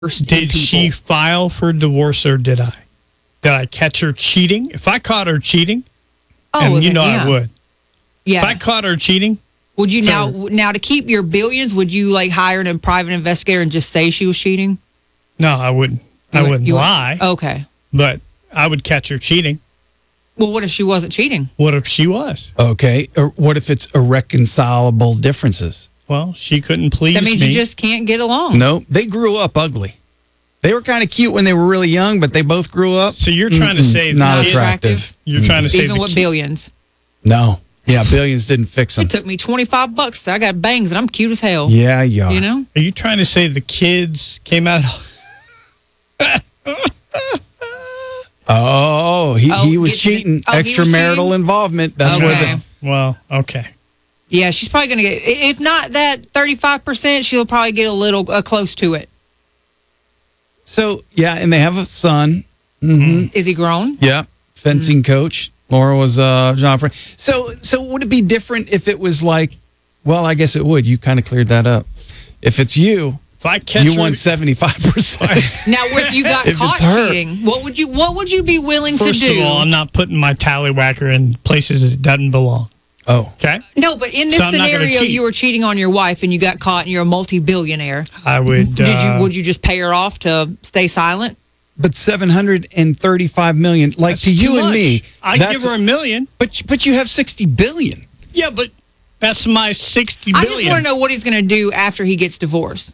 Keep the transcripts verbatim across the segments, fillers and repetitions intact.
Did people. she file for divorce or did I? Did I catch her cheating? If I caught her cheating, Oh, and well, you then, know yeah. I would. Yeah. If I caught her cheating, Would you So- now now to keep your billions? Would you like hire a private investigator and just say she was cheating? no, I wouldn't. I You would- wouldn't you would- lie, Okay. but I would catch her cheating. Well, what if she wasn't cheating? What if she was? Okay. Or what if it's irreconcilable differences? Well, she couldn't please That means me. you just can't get along. No, they grew up ugly. They were kind of cute when they were really young, but they both grew up. so you're trying to Mm-mm, say not the kid- attractive. You're trying to say Even the with kid- billions. No. Yeah, billions didn't fix them. It took me twenty-five bucks. I got bangs and I'm cute as hell. Yeah, you are. You know? Are you trying to say the kids came out? Oh, he, Oh, he was get to the- cheating. oh, he was Extramarital cheating? involvement. That's Okay. where Well, the well, okay. Yeah, she's probably going to get, if not that thirty-five percent, she'll probably get a little uh, close to it. So yeah, and they have a son. Mm-hmm. Is he grown? Yeah, fencing coach. Laura was uh, John. Fre- So so would it be different if it was like? Well, I guess it would. You kind of cleared that up. If it's you, If I catch you her, won seventy five percent. Now, if you got If caught it's her. cheating, what would you what would you be willing first to do? of all, I'm not putting my tallywhacker in places it doesn't belong. Oh, Okay, No, but in this So I'm not gonna scenario, cheat. you were cheating on your wife and you got caught and you're a multi-billionaire. I would. Did uh, you? Would you just pay her off to stay silent? but seven hundred and thirty five million. Like that's to you too and much. me, I'd that's- give her a million. But but you have sixty billion. Yeah, but that's my sixty I billion. just want to know what he's going to do after he gets divorced.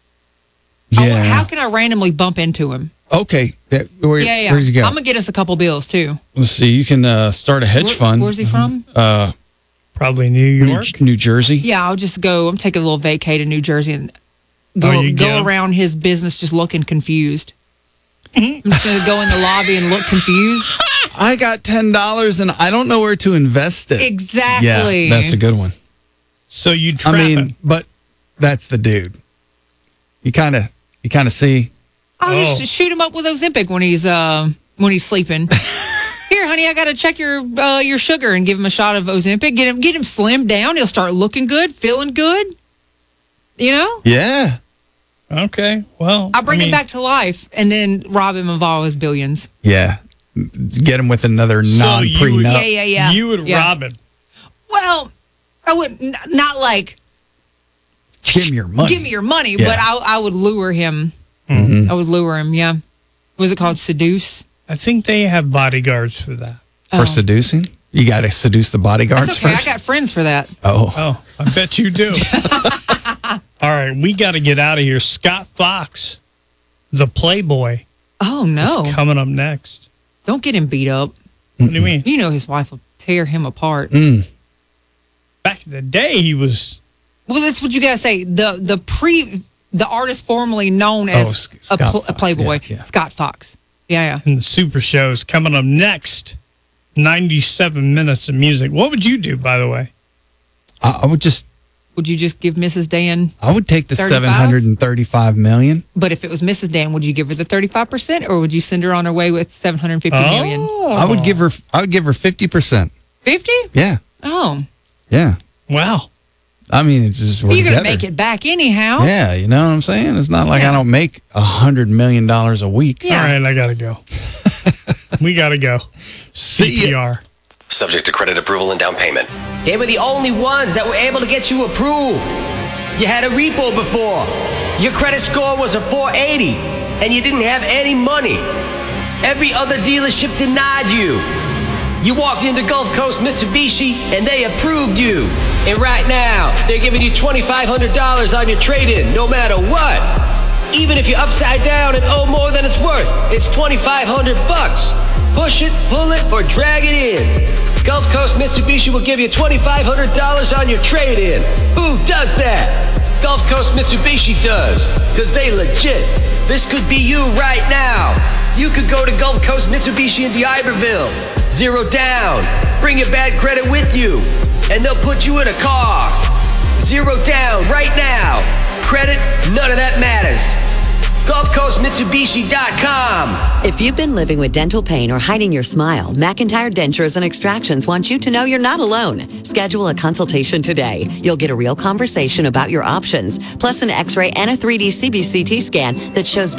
I Yeah. wa- how can I randomly bump into him? Okay. Yeah, Where, Yeah, yeah. Where's he go? I'm gonna get us a couple bills too. Let's see. You can uh, start a hedge Where- fund. Where's he from? Uh, Probably New New, York. New Jersey. Yeah, I'll just go. I'm taking a little vacay to New Jersey and go Oh, you go go? around his business just looking confused. I'm just gonna go in the lobby and look confused. I got ten dollars and I don't know where to invest it. Exactly. Yeah, that's a good one. So you trap I mean, him. but that's the dude. You kind of, you kind of see. I'll Oh. just shoot him up with Ozempic when he's uh when he's sleeping. Here, honey, I gotta check your uh, your sugar and give him a shot of Ozempic. Get him get him slimmed down. He'll start looking good, feeling good. You know, Yeah. Okay. Well, I'll bring I him mean, back to life and then rob him of all his billions. Yeah. Get him with another So non you prenup. would- Yeah, yeah, yeah. You would Yeah. rob him. Well, I would n- not like Give him your money. give me your money, Yeah. but I I would lure him. Mhm. I would lure him. Yeah. Was it called seduce? I think they have bodyguards for that. For Oh. seducing? You got to seduce the bodyguards That's okay. first. I got friends for that. oh. Oh, I bet you do. All right, we got to get out of here. Scott Fox, the Playboy, Oh no! is coming up next. Don't get him beat up. What do you mean? You know his wife will tear him apart. Mm. Back in the day, he was. Well, that's what you gotta say. The the pre the artist formerly known as Oh, Sc- a, Scott pl- a Fox, Playboy, yeah, yeah. Scott Fox. Yeah, yeah. in the Super Shows coming up next. ninety-seven minutes of music. What would you do, by the way? I, I would just, Would you just give Missus Dan? I would take the thirty-five? seven hundred thirty-five million. But if it was Missus Dan, would you give her the thirty-five percent or would you send her on her way with seven hundred fifty million? Oh. I would give her, I would give her fifty percent. fifty? Yeah. Oh. Yeah. Wow. I mean, it's just, we're You're going to together. make it back anyhow. Yeah. You know what I'm saying? It's not like Yeah. I don't make a hundred million dollars a week. Yeah. All right, I got to go. we got to go. C P R. Subject to credit approval and down payment. They were the only ones that were able to get you approved. You had a repo before. Your credit score was a four eighty, and you didn't have any money. Every other dealership denied you. You walked into Gulf Coast Mitsubishi, and they approved you. And right now, they're giving you twenty-five hundred dollars on your trade-in, no matter what. Even if you're upside down and owe more than it's worth, it's twenty-five hundred bucks. Push it, pull it, or drag it in. Gulf Coast Mitsubishi will give you twenty-five hundred dollars on your trade-in. Who does that? Gulf Coast Mitsubishi does, because they legit. This could be you right now. You could go to Gulf Coast Mitsubishi in D'Iberville. Zero down. Bring your bad credit with you, and they'll put you in a car. Zero down right now. Credit, none of that matters. Gulf Gulf Coast Mitsubishi dot com. If you've been living with dental pain or hiding your smile, McIntyre Dentures and Extractions wants you to know you're not alone. Schedule a consultation today. You'll get a real conversation about your options, plus an x-ray and a three D C B C T scan that shows